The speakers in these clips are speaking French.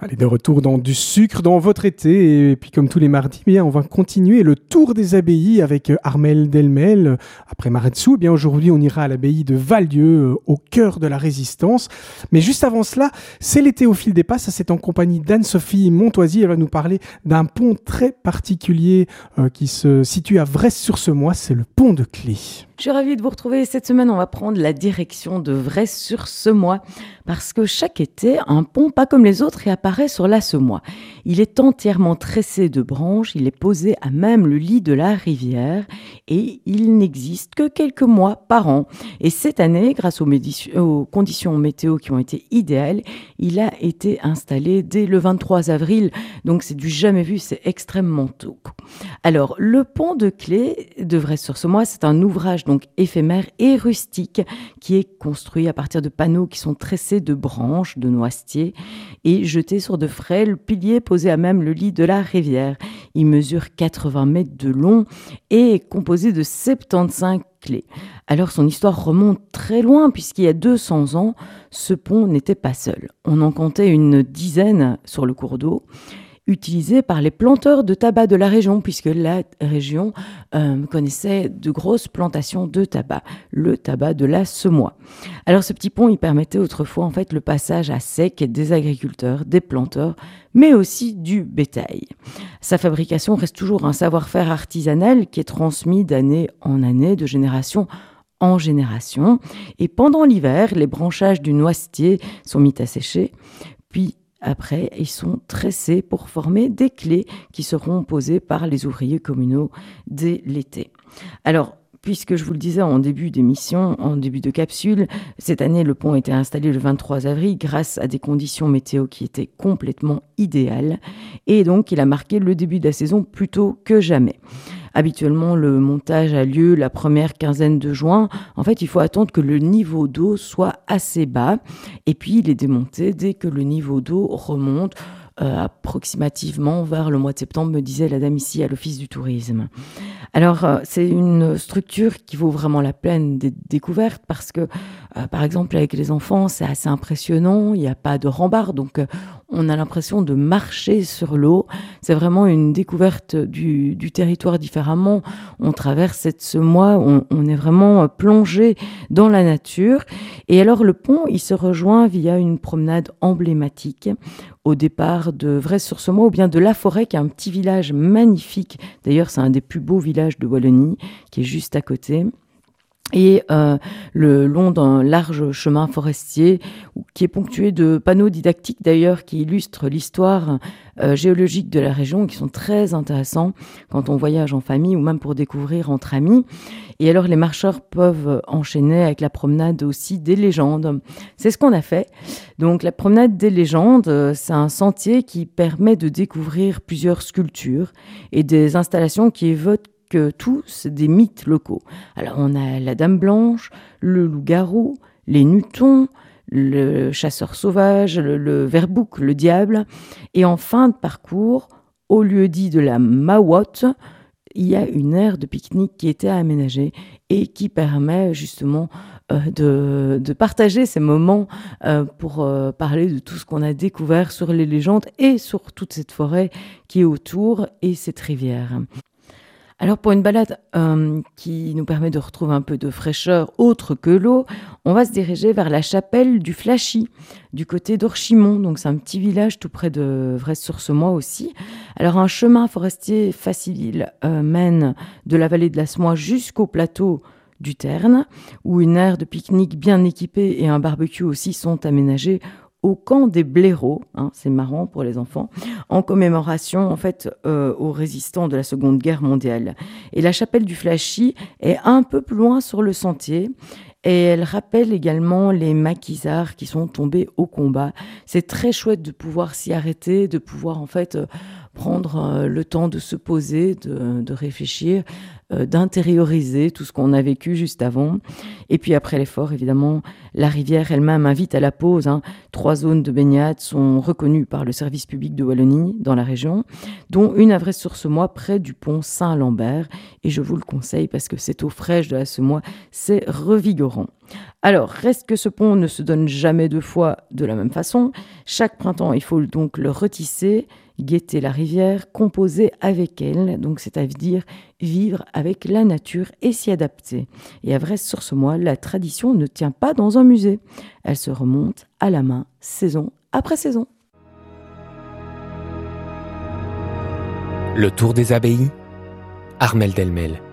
Allez, de retour dans du sucre dans votre été. Et puis, comme tous les mardis, on va continuer le tour des abbayes avec Armelle Delmel. Après Maretsu, aujourd'hui, on ira à l'abbaye de Vallieu, au cœur de la Résistance. Mais juste avant cela, c'est l'été au fil des pas. Ça, c'est en compagnie d'Anne-Sophie Montoisy. Elle va nous parler d'un pont très particulier qui se situe à Vresse-sur-Semois. C'est le pont de Clé. Je suis ravie de vous retrouver. Cette semaine, on va prendre la direction de Vresse-sur-Semois parce que chaque été, un pont pas comme les autres réapparaît sur la Semois. Il est entièrement tressé de branches, il est posé à même le lit de la rivière et il n'existe que quelques mois par an. Et cette année, grâce aux conditions météo qui ont été idéales, il a été installé dès le 23 avril. Donc c'est du jamais vu, c'est extrêmement tôt. Alors, le pont de Clé de Vresse-sur-Semois, c'est un ouvrage donc éphémère et rustique qui est construit à partir de panneaux qui sont tressés de branches de noisetiers et jetés sur de frêles piliers posés à même le lit de la rivière. Il mesure 80 mètres de long et est composé de 75 clés. Alors son histoire remonte très loin puisqu'il y a 200 ans, ce pont n'était pas seul. On en comptait une dizaine sur le cours d'eau, utilisé par les planteurs de tabac de la région, puisque la région connaissait de grosses plantations de tabac, le tabac de la Semois. Alors ce petit pont, il permettait autrefois en fait le passage à sec des agriculteurs, des planteurs, mais aussi du bétail. Sa fabrication reste toujours un savoir-faire artisanal qui est transmis d'année en année, de génération en génération. Et pendant l'hiver, les branchages du noisetier sont mis à sécher, puis après, ils sont tressés pour former des clés qui seront posées par les ouvriers communaux dès l'été. Alors, puisque je vous le disais en début d'émission, en début de capsule, cette année, le pont a été installé le 23 avril grâce à des conditions météo qui étaient complètement idéales. Et donc, il a marqué le début de la saison plus tôt que jamais. Habituellement, le montage a lieu la première quinzaine de juin. En fait, il faut attendre que le niveau d'eau soit assez bas. Et puis, il est démonté dès que le niveau d'eau remonte approximativement vers le mois de septembre, me disait la dame ici à l'Office du tourisme. Alors, c'est une structure qui vaut vraiment la peine d'être découverte parce que, par exemple, avec les enfants, c'est assez impressionnant. Il n'y a pas de rambarde, donc on a l'impression de marcher sur l'eau. C'est vraiment une découverte du territoire différemment. On traverse cette Semois, on est vraiment plongé dans la nature. Et alors, le pont, il se rejoint via une promenade emblématique au départ de Vresse-sur-Semois ou bien de La Forêt, qui est un petit village magnifique. D'ailleurs, c'est un des plus beaux villages de Wallonie, qui est juste à côté. Et le long d'un large chemin forestier qui est ponctué de panneaux didactiques d'ailleurs qui illustrent l'histoire géologique de la région, qui sont très intéressants quand on voyage en famille ou même pour découvrir entre amis. Et alors les marcheurs peuvent enchaîner avec la promenade aussi des légendes. C'est ce qu'on a fait. Donc la promenade des légendes, c'est un sentier qui permet de découvrir plusieurs sculptures et des installations qui évoquent tous des mythes locaux. Alors on a la Dame Blanche, le loup-garou, les Nutons, le chasseur sauvage, le Verbouc, le diable. Et en fin de parcours, au lieu-dit de la Mawotte, il y a une aire de pique-nique qui était aménagée et qui permet justement de partager ces moments pour parler de tout ce qu'on a découvert sur les légendes et sur toute cette forêt qui est autour et cette rivière. Alors pour une balade qui nous permet de retrouver un peu de fraîcheur autre que l'eau, on va se diriger vers la chapelle du Flachy, du côté d'Orchimont. Donc c'est un petit village tout près de Vresse-sur-Semois aussi. Alors un chemin forestier facile mène de la vallée de la Semois jusqu'au plateau du Terne, où une aire de pique-nique bien équipée et un barbecue aussi sont aménagés au camp des blaireaux, c'est marrant pour les enfants, en commémoration en fait aux résistants de la Seconde Guerre mondiale. Et la chapelle du Flachy est un peu plus loin sur le sentier. Et elle rappelle également les maquisards qui sont tombés au combat. C'est très chouette de pouvoir s'y arrêter, de pouvoir en fait prendre le temps de se poser, de réfléchir, d'intérioriser tout ce qu'on a vécu juste avant. Et puis après l'effort, évidemment, la rivière elle-même invite à la pause. 3 zones de baignade sont reconnues par le service public de Wallonie dans la région, dont une à Vresse-sur-Semois près du pont Saint-Lambert. Et je vous le conseille parce que cette eau fraîche de la Semois, c'est revigorant. Alors, reste que ce pont ne se donne jamais deux fois de la même façon. Chaque printemps, il faut donc le retisser, guetter la rivière, composer avec elle, donc c'est-à-dire vivre avec la nature et s'y adapter. Et à Vresse-sur-Semois, la tradition ne tient pas dans un musée. Elle se remonte à la main, saison après saison. Le tour des abbayes, Armelle Delmel.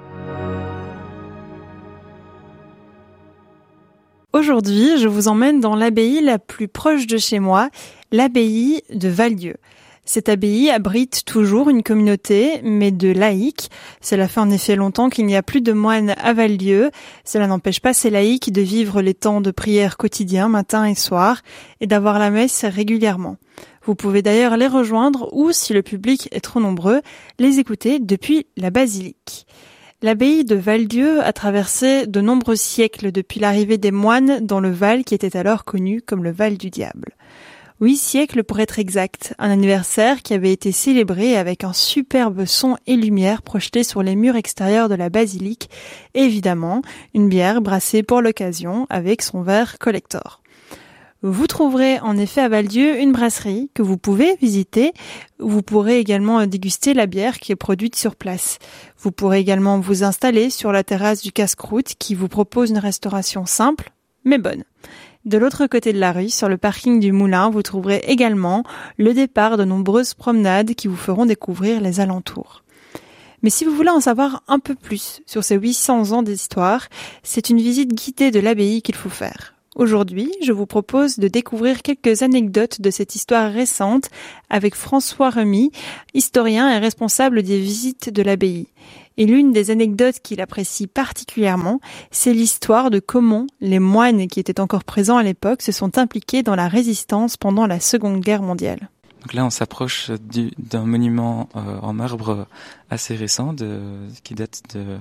Aujourd'hui, je vous emmène dans l'abbaye la plus proche de chez moi, l'abbaye de Vallieu. Cette abbaye abrite toujours une communauté, mais de laïcs. Cela fait en effet longtemps qu'il n'y a plus de moines à Vallieu. Cela n'empêche pas ces laïcs de vivre les temps de prière quotidiens, matin et soir, et d'avoir la messe régulièrement. Vous pouvez d'ailleurs les rejoindre ou, si le public est trop nombreux, les écouter depuis la basilique. L'abbaye de Vallieu a traversé de nombreux siècles depuis l'arrivée des moines dans le Val qui était alors connu comme le Val du Diable. 8 siècles pour être exact, un anniversaire qui avait été célébré avec un superbe son et lumière projetés sur les murs extérieurs de la basilique et évidemment une bière brassée pour l'occasion avec son verre collector. Vous trouverez en effet à Vallieu une brasserie que vous pouvez visiter. Vous pourrez également déguster la bière qui est produite sur place. Vous pourrez également vous installer sur la terrasse du Casse-Croûte qui vous propose une restauration simple mais bonne. De l'autre côté de la rue, sur le parking du Moulin, vous trouverez également le départ de nombreuses promenades qui vous feront découvrir les alentours. Mais si vous voulez en savoir un peu plus sur ces 800 ans d'histoire, c'est une visite guidée de l'abbaye qu'il faut faire. Aujourd'hui, je vous propose de découvrir quelques anecdotes de cette histoire récente avec François Remy, historien et responsable des visites de l'abbaye. Et l'une des anecdotes qu'il apprécie particulièrement, c'est l'histoire de comment les moines qui étaient encore présents à l'époque se sont impliqués dans la résistance pendant la Seconde Guerre mondiale. Donc là, on s'approche d'un monument en marbre assez récent qui date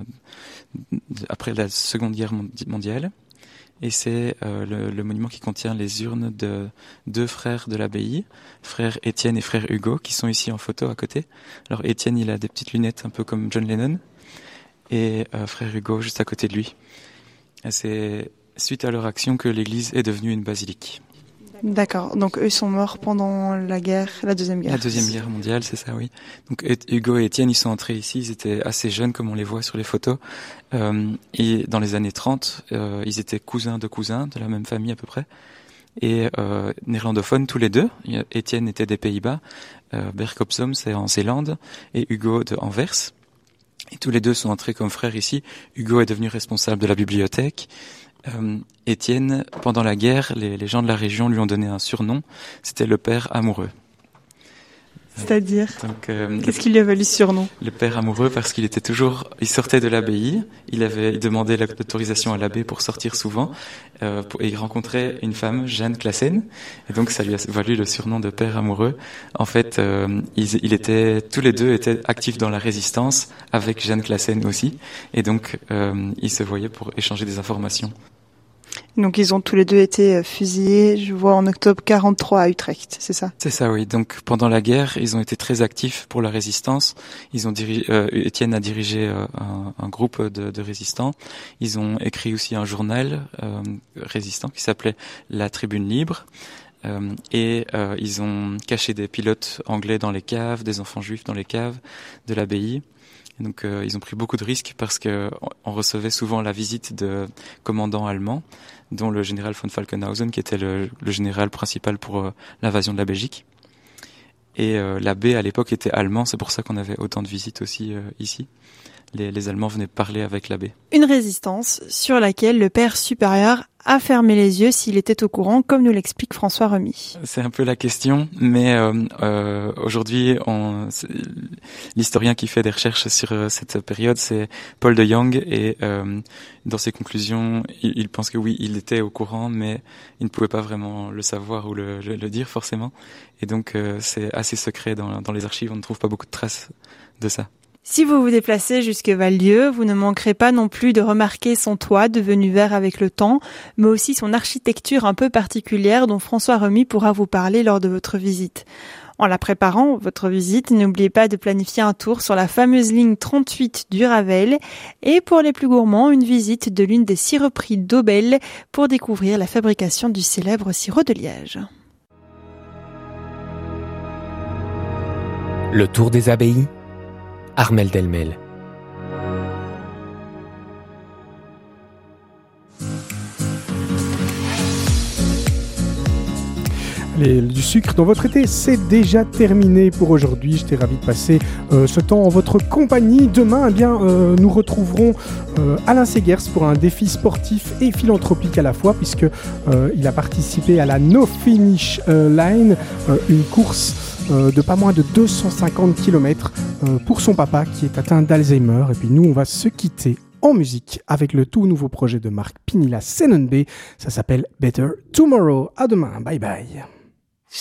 après la Seconde Guerre mondiale. Et c'est le monument qui contient les urnes de 2 frères de l'abbaye, frère Étienne et frère Hugo, qui sont ici en photo à côté. Alors Étienne, il a des petites lunettes un peu comme John Lennon, et frère Hugo juste à côté de lui. Et c'est suite à leur action que l'église est devenue une basilique. D'accord, donc eux sont morts pendant la Deuxième Guerre. La Deuxième Guerre mondiale, c'est ça, oui. Donc Hugo et Étienne, ils sont entrés ici, ils étaient assez jeunes comme on les voit sur les photos. Et dans les années 30, ils étaient cousins de la même famille à peu près. Et néerlandophones tous les deux. Étienne était des Pays-Bas, Berkopsom c'est en Zélande, et Hugo de Anvers. Et tous les deux sont entrés comme frères ici. Hugo est devenu responsable de la bibliothèque. Étienne, pendant la guerre, les gens de la région lui ont donné un surnom, c'était le père amoureux. C'est-à-dire qu'est-ce qu'il lui a valu ce surnom ? Le père amoureux parce qu'il sortait de l'abbaye, il demandait l'autorisation à l'abbé pour sortir souvent, et il rencontrait une femme, Jeanne Classen, et donc ça lui a valu le surnom de père amoureux. En fait, tous les deux étaient actifs dans la résistance, avec Jeanne Classen aussi, et donc ils se voyaient pour échanger des informations. Donc ils ont tous les deux été fusillés, je vois, en octobre 43 à Utrecht, c'est ça ? C'est ça, oui. Donc pendant la guerre, ils ont été très actifs pour la résistance. Étienne a dirigé un groupe de résistants. Ils ont écrit aussi un journal résistant qui s'appelait La Tribune Libre. Et ils ont caché des pilotes anglais dans les caves, des enfants juifs dans les caves de l'abbaye. Et donc ils ont pris beaucoup de risques parce que on recevait souvent la visite de commandants allemands, dont le général von Falkenhausen, qui était le général principal pour l'invasion de la Belgique. Et l'abbé à l'époque était allemand, c'est pour ça qu'on avait autant de visites aussi ici. Les Allemands venaient parler avec l'abbé. Une résistance sur laquelle le père supérieur a fermé les yeux s'il était au courant, comme nous l'explique François Remy. C'est un peu la question, mais aujourd'hui, l'historien qui fait des recherches sur cette période, c'est Paul de Jong, et dans ses conclusions, il pense que oui, il était au courant, mais il ne pouvait pas vraiment le savoir ou le dire forcément. Et donc, c'est assez secret dans les archives, on ne trouve pas beaucoup de traces de ça. Si vous vous déplacez jusque Vallieu, vous ne manquerez pas non plus de remarquer son toit devenu vert avec le temps, mais aussi son architecture un peu particulière dont François Remy pourra vous parler lors de votre visite. En la préparant, votre visite, n'oubliez pas de planifier un tour sur la fameuse ligne 38 du Ravel et pour les plus gourmands, une visite de l'une des siroperies d'Aubel pour découvrir la fabrication du célèbre sirop de liège. Le tour des abbayes, Armelle Delmel. Du sucre dans votre été, c'est déjà terminé pour aujourd'hui. J'étais ravi de passer ce temps en votre compagnie. Demain, nous retrouverons Alain Segers pour un défi sportif et philanthropique à la fois, puisque il a participé à la No Finish Line, une course de pas moins de 250 km pour son papa qui est atteint d'Alzheimer. Et puis nous, on va se quitter en musique avec le tout nouveau projet de Marc Pinilla Senonbe. Ça s'appelle Better Tomorrow. À demain. Bye bye.